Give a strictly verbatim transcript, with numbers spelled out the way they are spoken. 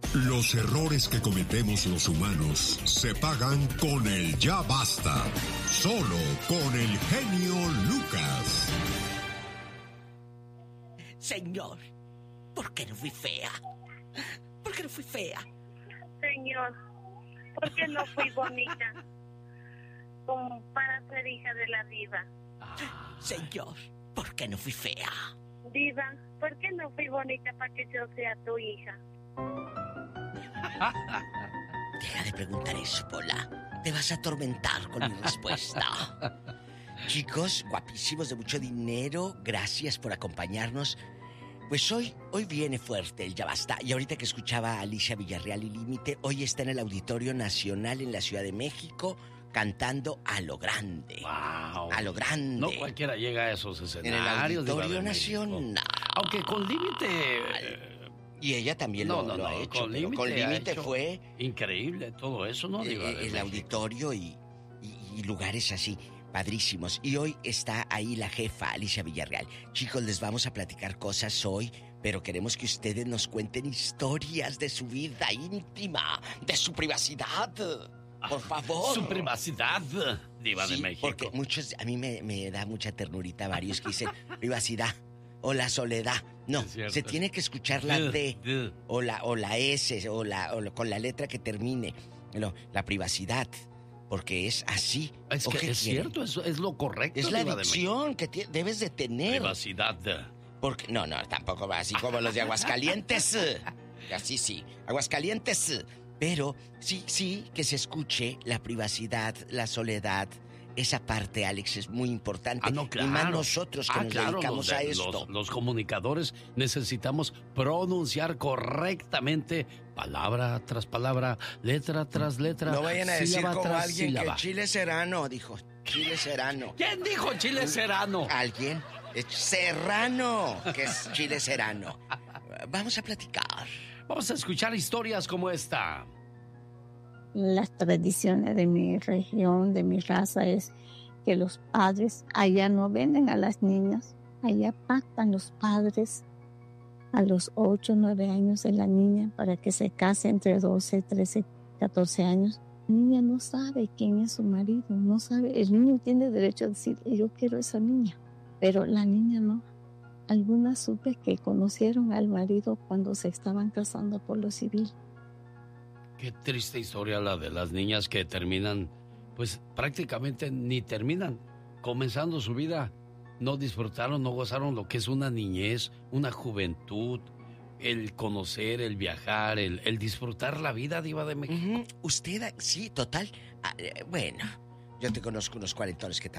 Los errores que cometemos los humanos se pagan con el ya basta. Solo con el genio Lucas. Señor, ¿por qué no fui fea? ¿Por qué no fui fea? Señor, ¿por qué no fui bonita como para ser hija de la diva? Ah. Señor, ¿por qué no fui fea? Diva, ¿por qué no fui bonita para que yo sea tu hija? Deja de preguntar eso, Pola. Te vas a atormentar con mi respuesta. Chicos, guapísimos, de mucho dinero, gracias por acompañarnos. Pues hoy, hoy viene fuerte el Ya Basta. Y ahorita que escuchaba a Alicia Villarreal y Límite, hoy está en el Auditorio Nacional en la Ciudad de México cantando a lo grande. Wow. A lo grande. No cualquiera llega a esos escenarios. En el Auditorio de Nacional. Aunque con Límite... Eh, y ella también no, lo, no, lo no, ha hecho. Con Límite, con Límite fue... Increíble todo eso, ¿no? Eh, Diva de el México. auditorio y, y, y lugares así. Padrísimos. Y hoy está ahí la jefa, Alicia Villarreal. Chicos, les vamos a platicar cosas hoy, pero queremos que ustedes nos cuenten historias de su vida íntima, de su privacidad. Por favor. Su privacidad, Diva sí, de México. Porque muchos, a mí me, me da mucha ternurita varios que dicen privacidad o la soledad. No, se tiene que escuchar la D o la, o la S o la, o la, con la letra que termine. No, la privacidad. Porque es así. Es que es quieren? cierto, es, es lo correcto. Es la adicción que te, debes de tener. Privacidad. Porque, no, no, tampoco va así como los de Aguascalientes. Así sí, Aguascalientes. Pero sí, sí, que se escuche la privacidad, la soledad. Esa parte, Alex, es muy importante. Ah, no, claro. Y más nosotros que ah, nos claro, dedicamos los, a esto. Los, los comunicadores necesitamos pronunciar correctamente palabra tras palabra, letra tras letra. No vayan a decir como alguien sílaba. que Chile Serrano, dijo. Chile Serrano. ¿Quién dijo Chile Serrano? ¿Alguien? Es Serrano, que es Chile Serrano. Vamos a platicar. Vamos a escuchar historias como esta. Las tradiciones de mi región, de mi raza, es que los padres allá no venden a las niñas, allá pactan los padres a los ocho, nueve años de la niña para que se case entre doce, trece, catorce años. La niña no sabe quién es su marido, no sabe. El niño tiene derecho a decir, yo quiero a esa niña, pero la niña no. Algunas supe que conocieron al marido cuando se estaban casando por lo civil. Qué triste historia la de las niñas que terminan, pues prácticamente ni terminan, comenzando su vida. No disfrutaron, no gozaron lo que es una niñez, una juventud, el conocer, el viajar, el, el disfrutar la vida, Diva de México. Uh-huh. Usted, sí, total. Ah, eh, bueno, yo te conozco unos cuarentones que